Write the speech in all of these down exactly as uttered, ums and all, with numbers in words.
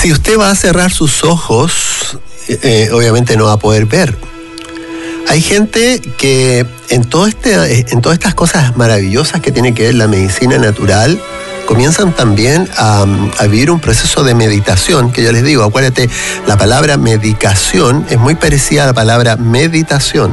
Si usted va a cerrar sus ojos, eh, obviamente no va a poder ver. Hay gente que en, todo este, en todas estas cosas maravillosas que tiene que ver la medicina natural, comienzan también a, a vivir un proceso de meditación, que yo les digo, acuérdate, la palabra medicación es muy parecida a la palabra meditación,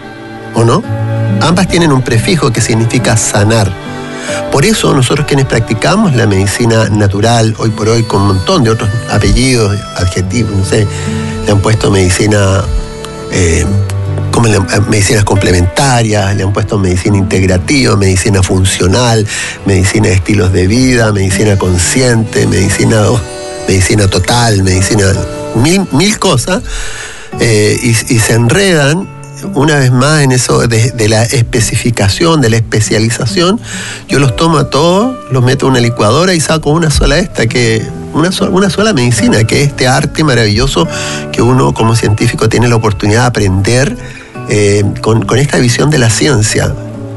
¿o no? Ambas tienen un prefijo que significa sanar. Por eso nosotros quienes practicamos la medicina natural, hoy por hoy con un montón de otros apellidos, adjetivos, no sé, le han puesto medicina... Eh, como le, medicinas complementarias, le han puesto medicina integrativa, medicina funcional, medicina de estilos de vida, medicina consciente, medicina, oh, medicina total, medicina mil, mil cosas, eh, y, y se enredan una vez más en eso de, de la especificación, de la especialización. Yo los tomo a todos, los meto en una licuadora y saco una sola esta, que una, so, una sola medicina, que es este arte maravilloso que uno como científico tiene la oportunidad de aprender eh, con, con esta visión de la ciencia.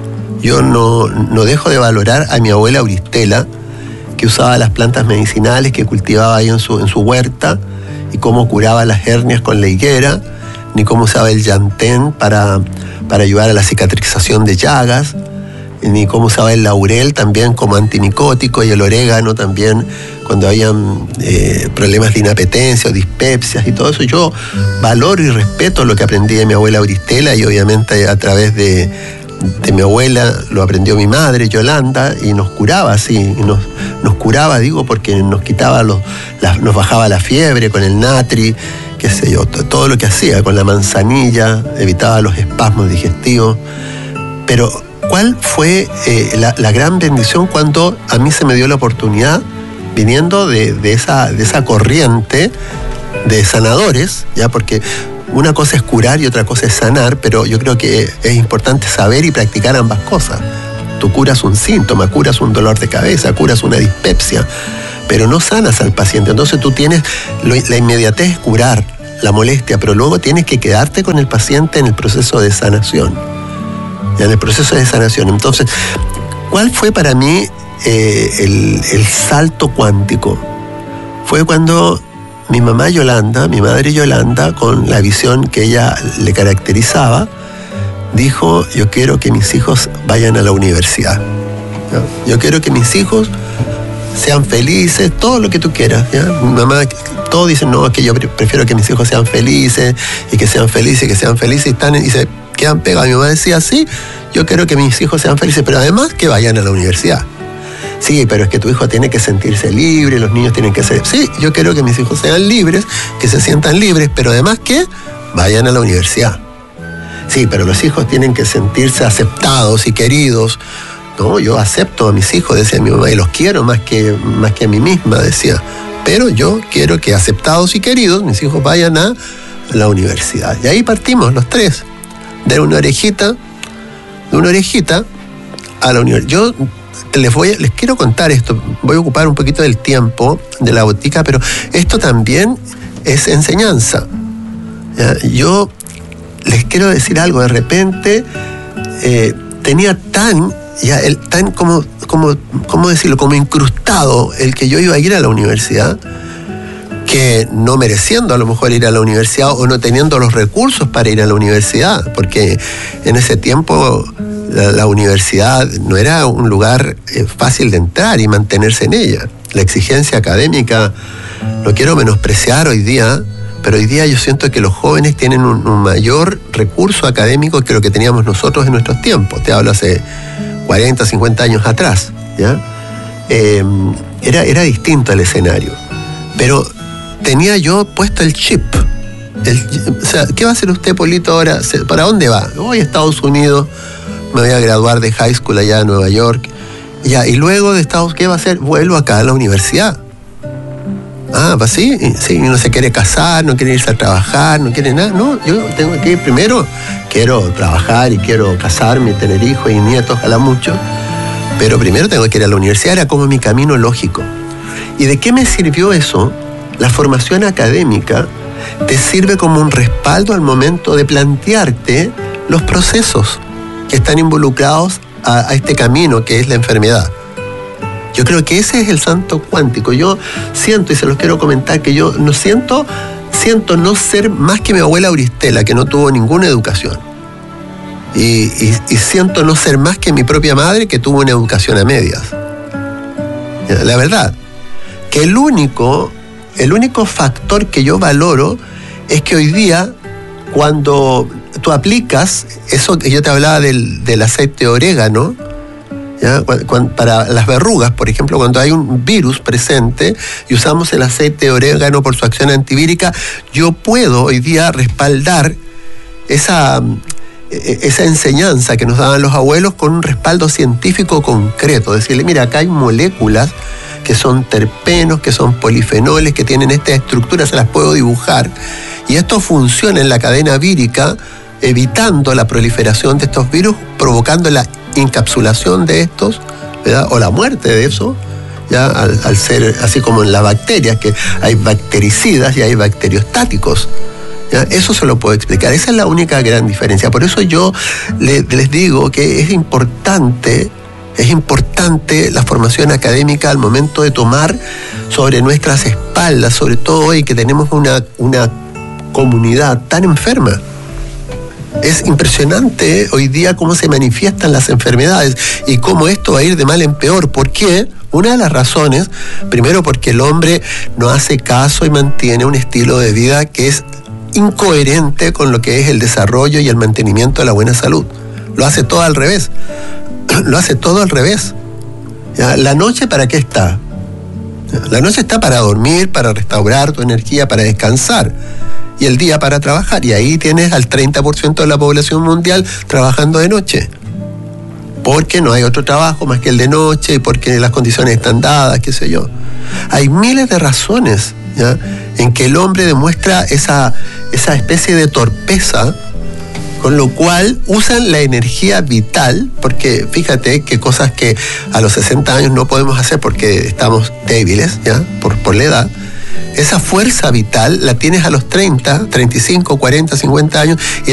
Yo no, no dejo de valorar a mi abuela Auristela, que usaba las plantas medicinales que cultivaba ahí en su, en su huerta, y cómo curaba las hernias con la higuera, ni cómo usaba el llantén para, para ayudar a la cicatrización de llagas, ni cómo usaba el laurel también como antimicótico, y el orégano también cuando habían eh, problemas de inapetencia o dispepsias y todo eso. Yo valoro y respeto lo que aprendí de mi abuela Auristela, y obviamente a través de, de mi abuela lo aprendió mi madre, Yolanda, y nos curaba así, y nos, nos curaba, digo, porque nos quitaba los, la, nos bajaba la fiebre con el natri, qué sé yo, todo lo que hacía con la manzanilla, evitaba los espasmos digestivos. Pero ¿cuál fue eh, la, la gran bendición cuando a mí se me dio la oportunidad, viniendo de, de, esa, de esa corriente de sanadores, ya? Porque una cosa es curar y otra cosa es sanar, pero yo creo que es importante saber y practicar ambas cosas. Tú curas un síntoma, curas un dolor de cabeza, curas una dispepsia, pero no sanas al paciente. Entonces tú tienes, la inmediatez es curar la molestia, pero luego tienes que quedarte con el paciente en el proceso de sanación. En el proceso de sanación. Entonces, ¿cuál fue para mí eh, el, el salto cuántico? Fue cuando mi mamá Yolanda, mi madre Yolanda, con la visión que ella le caracterizaba, dijo: yo quiero que mis hijos vayan a la universidad, ¿no? Yo quiero que mis hijos sean felices, todo lo que tú quieras, ¿ya? Mi mamá, todos dicen: no, es que yo prefiero que mis hijos sean felices, y que sean felices, y que sean felices, y están, y se quedan pegados. Mi mamá decía: sí, yo quiero que mis hijos sean felices, pero además que vayan a la universidad. Sí, pero es que tu hijo tiene que sentirse libre, los niños tienen que ser... Sí, yo quiero que mis hijos sean libres, que se sientan libres, pero además que vayan a la universidad. Sí, pero los hijos tienen que sentirse aceptados y queridos. No, yo acepto a mis hijos, decía mi mamá, y los quiero más que, más que a mí misma, decía. Pero yo quiero que aceptados y queridos, mis hijos vayan a la universidad. Y ahí partimos los tres, de una orejita, de una orejita a la universidad. Yo les, voy a, les quiero contar esto, voy a ocupar un poquito del tiempo de la botica, pero esto también es enseñanza. ¿Ya? Yo les quiero decir algo, de repente eh, tenía tan... ya el, tan como, como, ¿cómo decirlo? Como incrustado el que yo iba a ir a la universidad, que no mereciendo a lo mejor ir a la universidad o no teniendo los recursos para ir a la universidad, porque en ese tiempo la, la universidad no era un lugar eh, fácil de entrar y mantenerse en ella. La exigencia académica, no quiero menospreciar hoy día, pero hoy día yo siento que los jóvenes tienen un, un mayor recurso académico que lo que teníamos nosotros en nuestros tiempos. Te hablo hace cuarenta, cincuenta años atrás, ¿ya? Eh, era, era distinto el escenario. Pero tenía yo puesto el chip. El, o sea, ¿qué va a hacer usted, Polito, ahora? ¿Para dónde va? Voy a Estados Unidos, me voy a graduar de high school allá en Nueva York. Ya, y luego de Estados Unidos, ¿qué va a hacer? Vuelvo acá a la universidad. Ah, pues sí, sí, no se quiere casar, no quiere irse a trabajar, no quiere nada. No, yo tengo que ir primero, quiero trabajar y quiero casarme, tener hijos y nietos, ojalá mucho, pero primero tengo que ir a la universidad. Era como mi camino lógico. ¿Y de qué me sirvió eso? La formación académica te sirve como un respaldo al momento de plantearte los procesos que están involucrados a, a este camino que es la enfermedad. Yo creo que ese es el salto cuántico. Yo siento, y se los quiero comentar, que yo no siento, siento no ser más que mi abuela Auristela, que no tuvo ninguna educación. Y, y, y siento no ser más que mi propia madre, que tuvo una educación a medias. La verdad, que el único, el único factor que yo valoro es que hoy día, cuando tú aplicas eso que yo te hablaba del, del aceite de orégano, ¿ya? Cuando, para las verrugas, por ejemplo, cuando hay un virus presente y usamos el aceite de orégano por su acción antivírica, yo puedo hoy día respaldar esa, esa enseñanza que nos daban los abuelos con un respaldo científico concreto. Decirle, mira, acá hay moléculas que son terpenos, que son polifenoles, que tienen estas estructuras, se las puedo dibujar. Y esto funciona en la cadena vírica, evitando la proliferación de estos virus, provocando la encapsulación de estos, ¿verdad? O la muerte de eso, ya al, al ser así como en las bacterias, que hay bactericidas y hay bacteriostáticos. ¿Ya? Eso se lo puedo explicar. Esa es la única gran diferencia. Por eso yo le, les digo que es importante, es importante la formación académica al momento de tomar sobre nuestras espaldas, sobre todo hoy que tenemos una, una comunidad tan enferma. Es impresionante hoy día cómo se manifiestan las enfermedades y cómo esto va a ir de mal en peor. ¿Por qué? Una de las razones, primero porque el hombre no hace caso y mantiene un estilo de vida que es incoherente con lo que es el desarrollo y el mantenimiento de la buena salud. Lo hace todo al revés. Lo hace todo al revés. ¿Ya? ¿La noche para qué está? La noche está para dormir, para restaurar tu energía, para descansar. Y el día para trabajar. Y ahí tienes al treinta por ciento de la población mundial trabajando de noche. Porque no hay otro trabajo más que el de noche, porque las condiciones están dadas, qué sé yo. Hay miles de razones, ¿ya?, en que el hombre demuestra esa, esa especie de torpeza, con lo cual usan la energía vital, porque fíjate que cosas que a los sesenta años no podemos hacer porque estamos débiles, ¿ya?, por, por la edad. Esa fuerza vital la tienes a los treinta, treinta y cinco, cuarenta, cincuenta años y